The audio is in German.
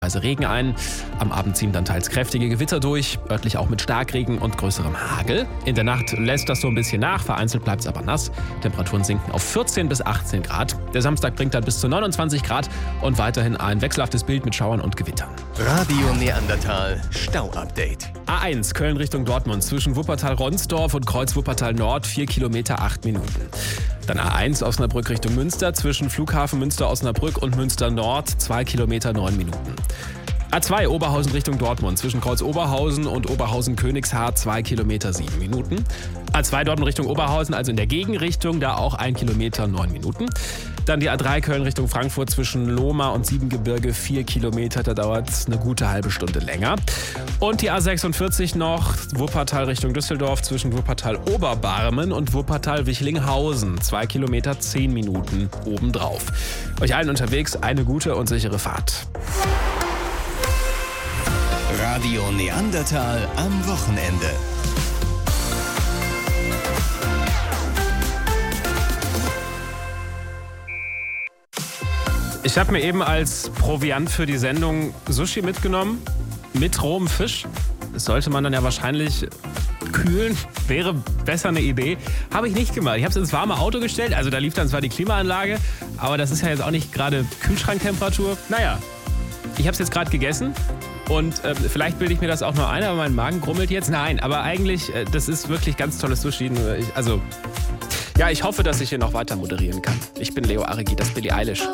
Also Regen ein. Am Abend ziehen dann teils kräftige Gewitter durch, örtlich auch mit Starkregen und größerem Hagel. In der Nacht lässt das so ein bisschen nach, vereinzelt bleibt es aber nass. Temperaturen sinken auf 14 bis 18 Grad. Der Samstag bringt dann bis zu 29 Grad und weiterhin ein wechselhaftes Bild mit Schauern und Gewittern. Radio Neandertal Stau-Update. A1 Köln Richtung Dortmund zwischen Wuppertal-Ronsdorf und Kreuz Wuppertal Nord 4 Kilometer 8 Minuten. Dann A1 Osnabrück Richtung Münster zwischen Flughafen Münster-Osnabrück und Münster Nord 2 Kilometer 9 Minuten. A2 Oberhausen Richtung Dortmund zwischen Kreuz Oberhausen und Oberhausen-Königshaar 2 Kilometer 7 Minuten. A2 Dortmund Richtung Oberhausen, also in der Gegenrichtung, da auch 1 Kilometer 9 Minuten. Dann die A3 Köln Richtung Frankfurt zwischen Lohmar und Siebengebirge 4 Kilometer, da dauert es eine gute halbe Stunde länger. Und die A46 noch Wuppertal Richtung Düsseldorf zwischen Wuppertal-Oberbarmen und Wuppertal-Wichlinghausen 2 Kilometer 10 Minuten obendrauf. Euch allen unterwegs eine gute und sichere Fahrt. Radio Neandertal am Wochenende. Ich habe mir eben als Proviant für die Sendung Sushi mitgenommen, mit rohem Fisch. Das sollte man dann ja wahrscheinlich kühlen, wäre besser eine Idee. Habe ich nicht gemacht. Ich habe es ins warme Auto gestellt, also da lief dann zwar die Klimaanlage, aber das ist ja jetzt auch nicht gerade Kühlschranktemperatur. Naja, ich habe es jetzt gerade gegessen und vielleicht bilde ich mir das auch nur ein, aber mein Magen grummelt jetzt. Nein, aber eigentlich, das ist wirklich ganz tolles Sushi. Ich hoffe, dass ich hier noch weiter moderieren kann. Ich bin Leo Aregi, das Billie Eilish.